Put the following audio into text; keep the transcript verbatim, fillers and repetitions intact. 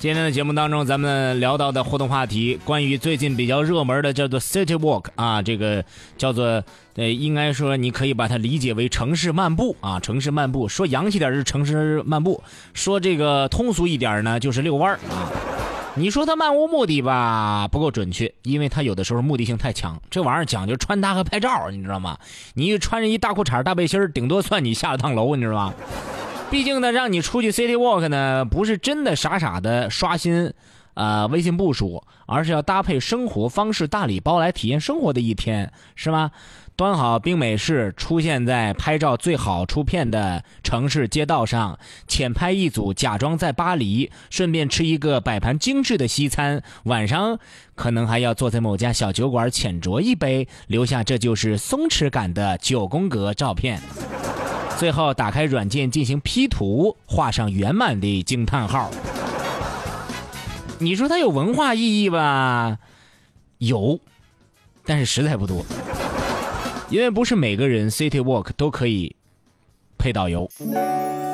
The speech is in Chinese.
今天的节目当中，咱们聊到的互动话题，关于最近比较热门的叫做 City Walk 啊，这个叫做呃，应该说你可以把它理解为城市漫步啊，城市漫步。说洋气点是城市漫步，说这个通俗一点呢，就是遛弯啊。你说它漫无目的吧，不够准确，因为它有的时候目的性太强。这玩意儿讲究穿搭和拍照，你知道吗？你穿着一大裤衩大背心，顶多算你下了趟楼，你知道吗？毕竟呢，让你出去 City Walk 呢，不是真的傻傻的刷新呃微信步数，而是要搭配生活方式大礼包来体验生活的一天，是吗？端好冰美式，出现在拍照最好出片的城市街道上，浅拍一组，假装在巴黎，顺便吃一个摆盘精致的西餐，晚上可能还要坐在某家小酒馆浅酌一杯，留下这就是松弛感的九宫格照片。最后打开软件进行 P 图，画上圆满的惊叹号。你说它有文化意义吧？有，但是实在不多，因为不是每个人 City Walk 都可以配导游。